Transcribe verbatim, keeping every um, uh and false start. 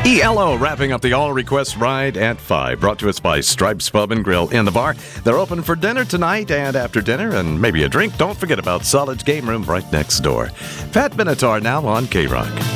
E L O wrapping up the All Request Ride at five. Brought to us by Stripes Pub and Grill in the bar. They're open for dinner tonight and after dinner and maybe a drink. Don't forget about Solid's Game Room right next door. Pat Benatar now on K-Rock.